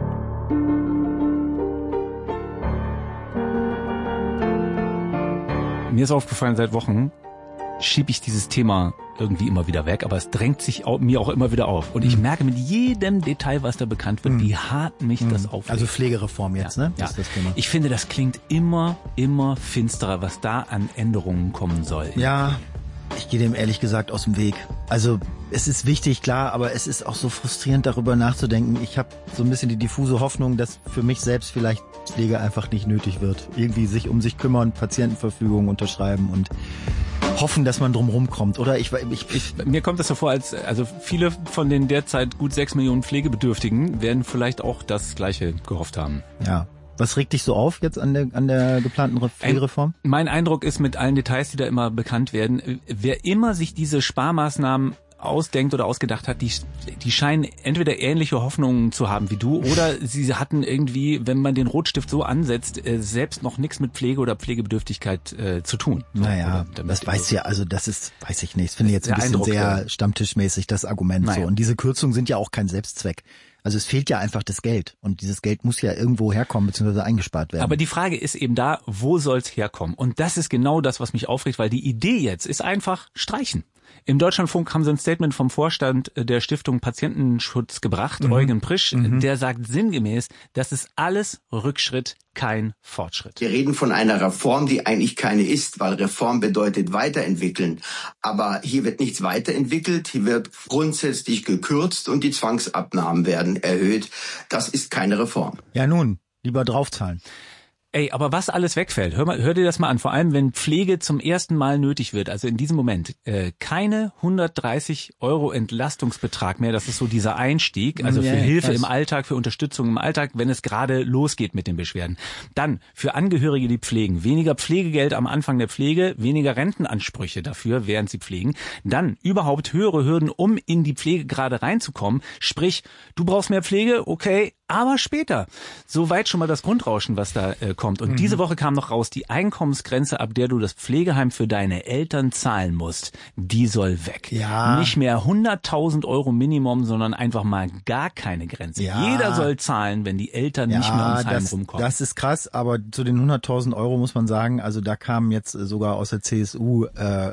Mir ist aufgefallen, seit Wochen schiebe ich dieses Thema irgendwie immer wieder weg, aber es drängt sich mir auch immer wieder auf. Und ich merke mit jedem Detail, was da bekannt wird, wie hart mich das aufregt. Also Pflegereform jetzt, ne? Ja. Das ist das Thema. Ich finde, das klingt immer finsterer, was da an Änderungen kommen soll. Ja, ich gehe dem ehrlich gesagt aus dem Weg. Also es ist wichtig, klar, aber es ist auch so frustrierend, darüber nachzudenken. Ich habe so ein bisschen die diffuse Hoffnung, dass für mich selbst vielleicht Pflege einfach nicht nötig wird. Irgendwie sich um sich kümmern, Patientenverfügung unterschreiben und hoffen, dass man drum rumkommt, oder? Mir kommt das so vor, also viele von den derzeit gut 6 Millionen Pflegebedürftigen werden vielleicht auch das Gleiche gehofft haben. Ja. Was regt dich so auf jetzt an der geplanten Pflegereform? Mein Eindruck ist mit allen Details, die da immer bekannt werden, wer immer sich diese Sparmaßnahmen ausdenkt oder ausgedacht hat, die scheinen entweder ähnliche Hoffnungen zu haben wie du oder sie hatten irgendwie, wenn man den Rotstift so ansetzt, selbst noch nichts mit Pflege oder Pflegebedürftigkeit zu tun. So, naja, das weiß ja, also das ist, weiß ich nicht, das finde ich jetzt ein bisschen sehr stammtischmäßig, das Argument. Naja. So. Und diese Kürzungen sind ja auch kein Selbstzweck. Also es fehlt ja einfach das Geld und dieses Geld muss ja irgendwo herkommen bzw. eingespart werden. Aber die Frage ist eben da, wo soll es herkommen? Und das ist genau das, was mich aufregt, weil die Idee jetzt ist einfach streichen. Im Deutschlandfunk haben sie ein Statement vom Vorstand der Stiftung Patientenschutz gebracht, Eugen Prisch, der sagt sinngemäß, das ist alles Rückschritt, kein Fortschritt. Wir reden von einer Reform, die eigentlich keine ist, weil Reform bedeutet weiterentwickeln. Aber hier wird nichts weiterentwickelt, hier wird grundsätzlich gekürzt und die Zwangsabnahmen werden erhöht. Das ist keine Reform. Ja nun, lieber draufzahlen. Ey, aber was alles wegfällt, hör dir das mal an, vor allem wenn Pflege zum ersten Mal nötig wird, also in diesem Moment, keine 130 € Entlastungsbetrag mehr, das ist so dieser Einstieg, also für Hilfe im Alltag, für Unterstützung im Alltag, wenn es gerade losgeht mit den Beschwerden. Dann für Angehörige, die pflegen, weniger Pflegegeld am Anfang der Pflege, weniger Rentenansprüche dafür, während sie pflegen. Dann überhaupt höhere Hürden, um in die Pflege gerade reinzukommen, sprich, du brauchst mehr Pflege, okay, aber später. Soweit schon mal das Grundrauschen, was da kommt. Und diese Woche kam noch raus, die Einkommensgrenze, ab der du das Pflegeheim für deine Eltern zahlen musst, die soll weg. Ja. Nicht mehr 100.000 € Minimum, sondern einfach mal gar keine Grenze. Ja. Jeder soll zahlen, wenn die Eltern nicht mehr ums Heim rumkommen. Das ist krass, aber zu den 100.000 € muss man sagen, also da kamen jetzt sogar aus der CSU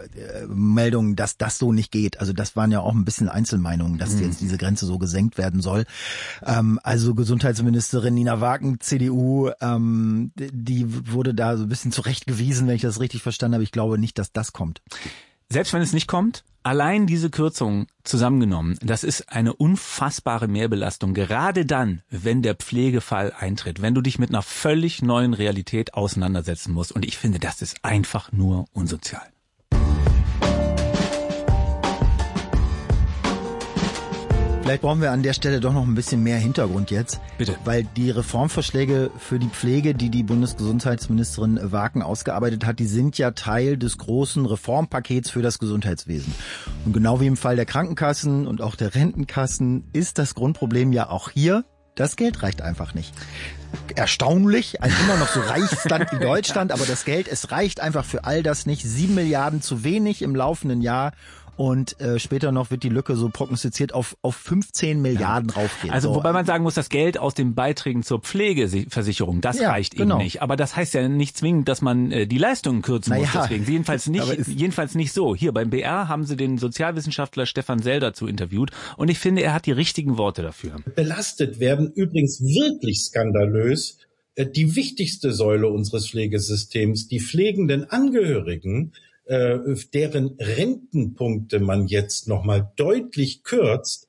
Meldungen, dass das so nicht geht. Also das waren ja auch ein bisschen Einzelmeinungen, dass jetzt diese Grenze so gesenkt werden soll. Also Gesundheitsministerin Nina Wagen, CDU, die wurde da so ein bisschen zurechtgewiesen, wenn ich das richtig verstanden habe. Ich glaube nicht, dass das kommt. Selbst wenn es nicht kommt, allein diese Kürzung zusammengenommen, das ist eine unfassbare Mehrbelastung, gerade dann, wenn der Pflegefall eintritt, wenn du dich mit einer völlig neuen Realität auseinandersetzen musst. Und ich finde, das ist einfach nur unsozial. Vielleicht brauchen wir an der Stelle doch noch ein bisschen mehr Hintergrund jetzt. Bitte. Weil die Reformvorschläge für die Pflege, die die Bundesgesundheitsministerin Waken ausgearbeitet hat, die sind ja Teil des großen Reformpakets für das Gesundheitswesen. Und genau wie im Fall der Krankenkassen und auch der Rentenkassen ist das Grundproblem ja auch hier, das Geld reicht einfach nicht. Erstaunlich, ein immer noch so reiches Land wie Deutschland, aber das Geld, es reicht einfach für all das nicht. 7 Milliarden zu wenig im laufenden Jahr. Und später noch wird die Lücke so prognostiziert auf 15 Milliarden raufgehen. Also wobei man sagen muss, das Geld aus den Beiträgen zur Pflegeversicherung, das reicht eben nicht. Aber das heißt ja nicht zwingend, dass man die Leistungen kürzen muss. Deswegen jedenfalls nicht so. Hier beim BR haben sie den Sozialwissenschaftler Stefan Sell dazu interviewt. Und ich finde, er hat die richtigen Worte dafür. Belastet werden übrigens wirklich skandalös die wichtigste Säule unseres Pflegesystems, die pflegenden Angehörigen, deren Rentenpunkte man jetzt nochmal deutlich kürzt.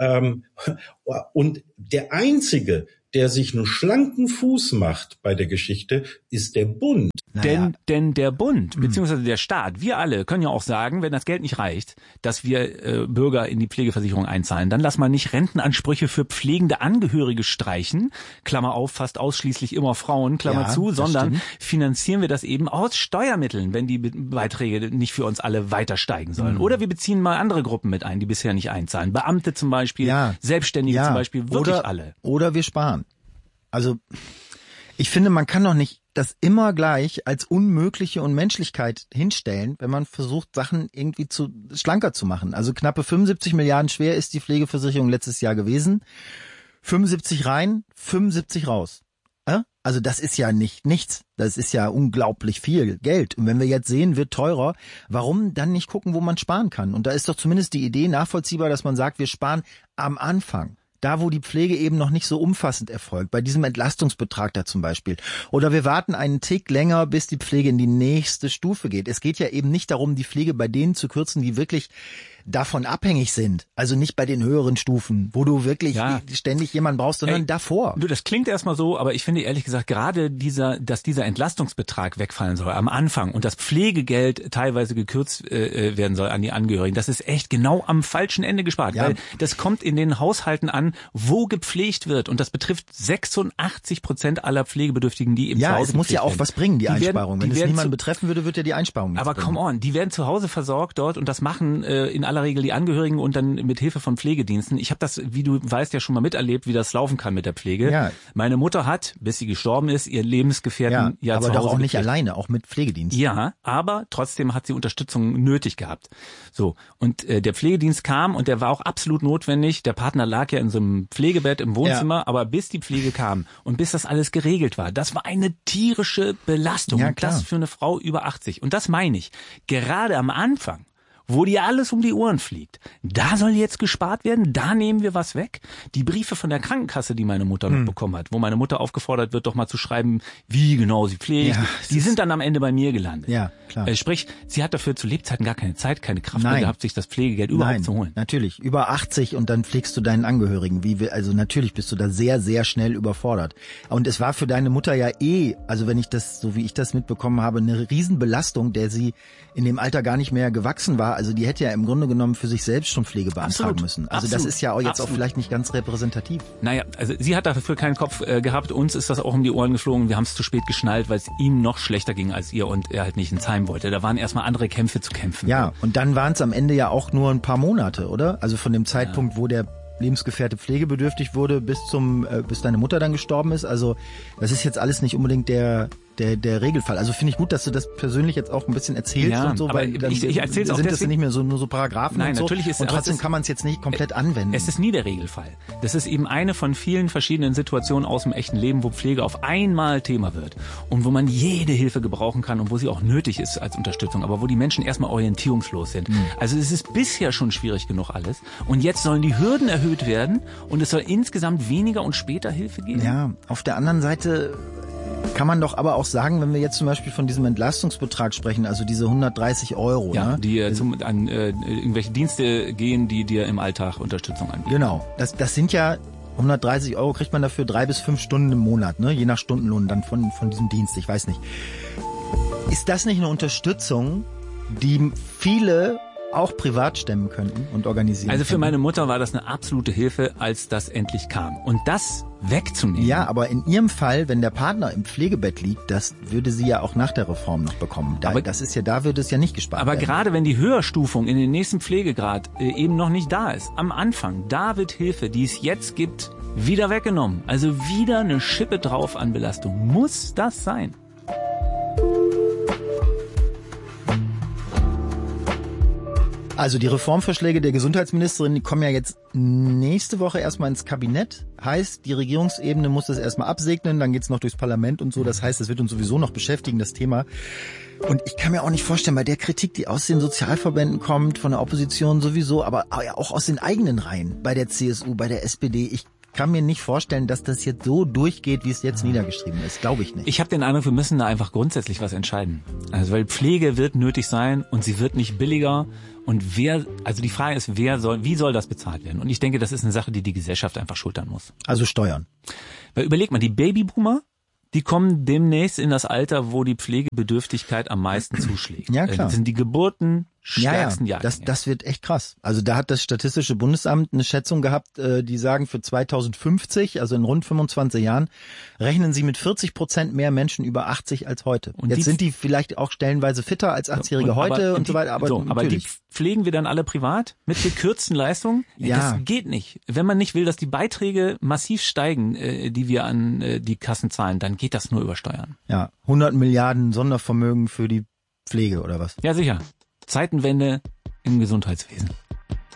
Und der Einzige, der sich einen schlanken Fuß macht bei der Geschichte, ist der Bund. Denn der Bund, beziehungsweise der Staat, wir alle können ja auch sagen, wenn das Geld nicht reicht, dass wir Bürger in die Pflegeversicherung einzahlen, dann lass mal nicht Rentenansprüche für pflegende Angehörige streichen, Klammer auf, fast ausschließlich immer Frauen, Klammer zu, sondern finanzieren wir das eben aus Steuermitteln, wenn die Beiträge nicht für uns alle weiter steigen sollen. Oder wir beziehen mal andere Gruppen mit ein, die bisher nicht einzahlen. Beamte zum Beispiel, Selbstständige zum Beispiel, wirklich alle. Oder wir sparen. Also ich finde, man kann doch nicht das immer gleich als unmögliche Unmenschlichkeit hinstellen, wenn man versucht, Sachen irgendwie schlanker zu machen. Also knappe 75 Milliarden schwer ist die Pflegeversicherung letztes Jahr gewesen. 75 rein, 75 raus. Also das ist ja nichts. Das ist ja unglaublich viel Geld. Und wenn wir jetzt sehen, wird teurer, warum dann nicht gucken, wo man sparen kann? Und da ist doch zumindest die Idee nachvollziehbar, dass man sagt, wir sparen am Anfang. Da, wo die Pflege eben noch nicht so umfassend erfolgt, bei diesem Entlastungsbetrag da zum Beispiel. Oder wir warten einen Tick länger, bis die Pflege in die nächste Stufe geht. Es geht ja eben nicht darum, die Pflege bei denen zu kürzen, die wirklich davon abhängig sind. Also nicht bei den höheren Stufen, wo du wirklich ständig jemanden brauchst, sondern davor. Du, das klingt erstmal so, aber ich finde ehrlich gesagt, gerade dass dieser Entlastungsbetrag wegfallen soll am Anfang und das Pflegegeld teilweise gekürzt werden soll an die Angehörigen, das ist echt genau am falschen Ende gespart. Weil das kommt in den Haushalten an, wo gepflegt wird. Und das betrifft 86% aller Pflegebedürftigen, die im Zuhause es muss ja auch was bringen, die Einsparung. Wenn es niemanden betreffen würde, wird ja die Einsparung nichts bringen. Come on, die werden zu Hause versorgt dort und das machen in aller Regel die Angehörigen und dann mit Hilfe von Pflegediensten. Ich habe das, wie du weißt, ja schon mal miterlebt, wie das laufen kann mit der Pflege. Ja. Meine Mutter hat, bis sie gestorben ist, ihr Lebensgefährten aber zu Hause doch auch nicht gepflegt. Alleine, auch mit Pflegediensten. Ja, aber trotzdem hat sie Unterstützung nötig gehabt. So, und der Pflegedienst kam und der war auch absolut notwendig. Der Partner lag ja in so einem Pflegebett im Wohnzimmer, aber bis die Pflege kam und bis das alles geregelt war, das war eine tierische Belastung. Ja, und das für eine Frau über 80. Und das meine ich, gerade am Anfang, wo dir alles um die Ohren fliegt. Da soll jetzt gespart werden, da nehmen wir was weg. Die Briefe von der Krankenkasse, die meine Mutter noch bekommen hat, wo meine Mutter aufgefordert wird, doch mal zu schreiben, wie genau sie pflegt, die sind dann am Ende bei mir gelandet. Ja, klar. Sprich, sie hat dafür zu Lebzeiten gar keine Zeit, keine Kraft mehr gehabt, sich das Pflegegeld überhaupt zu holen. Natürlich, über 80 und dann pflegst du deinen Angehörigen. Also natürlich bist du da sehr, sehr schnell überfordert. Und es war für deine Mutter ja also wenn ich das, so wie ich das mitbekommen habe, eine Riesenbelastung, der sie in dem Alter gar nicht mehr gewachsen war. Also die hätte ja im Grunde genommen für sich selbst schon Pflege beantragen müssen. Also das ist ja auch jetzt auch vielleicht nicht ganz repräsentativ. Naja, also sie hat dafür keinen Kopf gehabt. Uns ist das auch um die Ohren geflogen. Wir haben es zu spät geschnallt, weil es ihm noch schlechter ging als ihr und er halt nicht ins Heim wollte. Da waren erstmal andere Kämpfe zu kämpfen. Ja, und dann waren es am Ende ja auch nur ein paar Monate, oder? Also von dem Zeitpunkt, wo der Lebensgefährte pflegebedürftig wurde, bis deine Mutter dann gestorben ist. Also das ist jetzt alles nicht unbedingt der Regelfall. Also finde ich gut, dass du das persönlich jetzt auch ein bisschen erzählst und so, weil dann ich erzähl's auch sind deswegen, das ja nicht mehr nur so Paragraphen. Nein, und so. natürlich ist, und trotzdem kann man es jetzt nicht komplett anwenden. Es ist nie der Regelfall. Das ist eben eine von vielen verschiedenen Situationen aus dem echten Leben, wo Pflege auf einmal Thema wird und wo man jede Hilfe gebrauchen kann und wo sie auch nötig ist als Unterstützung, aber wo die Menschen erstmal orientierungslos sind. Also es ist bisher schon schwierig genug alles und jetzt sollen die Hürden erhöht werden und es soll insgesamt weniger und später Hilfe geben. Ja, auf der anderen Seite kann man doch aber auch sagen, wenn wir jetzt zum Beispiel von diesem Entlastungsbetrag sprechen, also diese 130 €, ja, die an irgendwelche Dienste gehen, die dir im Alltag Unterstützung anbieten. Genau, das sind ja 130 € kriegt man dafür 3 bis 5 Stunden im Monat, ne? Je nach Stundenlohn dann von diesem Dienst, ich weiß nicht. Ist das nicht eine Unterstützung, die viele auch privat stemmen könnten und organisieren Also für könnten. meine Mutter war das eine absolute Hilfe, als das endlich kam. Und das wegzunehmen. Ja, aber in ihrem Fall, wenn der Partner im Pflegebett liegt, das würde sie ja auch nach der Reform noch bekommen. Da würde es ja nicht gespart aber werden. Gerade wenn die Höherstufung in den nächsten Pflegegrad eben noch nicht da ist, am Anfang, da wird Hilfe, die es jetzt gibt, wieder weggenommen. Also wieder eine Schippe drauf an Belastung. Muss das sein? Also die Reformvorschläge der Gesundheitsministerin, die kommen ja jetzt nächste Woche erstmal ins Kabinett. Heißt, die Regierungsebene muss das erstmal absegnen, dann geht's noch durchs Parlament und so. Das heißt, es wird uns sowieso noch beschäftigen, das Thema. Und ich kann mir auch nicht vorstellen, bei der Kritik, die aus den Sozialverbänden kommt, von der Opposition sowieso, aber auch aus den eigenen Reihen, bei der CSU, bei der SPD, ich kann mir nicht vorstellen, dass das jetzt so durchgeht, wie es jetzt niedergeschrieben ist. Glaube ich nicht. Ich habe den Eindruck, wir müssen da einfach grundsätzlich was entscheiden. Also weil Pflege wird nötig sein und sie wird nicht billiger. Und also die Frage ist, wie soll das bezahlt werden? Und ich denke, das ist eine Sache, die die Gesellschaft einfach schultern muss. Also Steuern. Weil überleg mal, die Babyboomer, die kommen demnächst in das Alter, wo die Pflegebedürftigkeit am meisten zuschlägt. Ja, klar. Das sind die geburtenstärksten Jahrgänge. Das wird echt krass. Also da hat das Statistische Bundesamt eine Schätzung gehabt, die sagen, für 2050, also in rund 25 Jahren, rechnen sie mit 40% mehr Menschen über 80 als heute. Und jetzt sind die vielleicht auch stellenweise fitter als 80-Jährige heute und so weiter. Aber die pflegen wir dann alle privat mit gekürzten Leistungen? Ja. Das geht nicht. Wenn man nicht will, dass die Beiträge massiv steigen, die wir an die Kassen zahlen, dann geht das nur über Steuern. Ja, 100 Milliarden Sondervermögen für die Pflege oder was? Ja, sicher. Zeitenwende im Gesundheitswesen.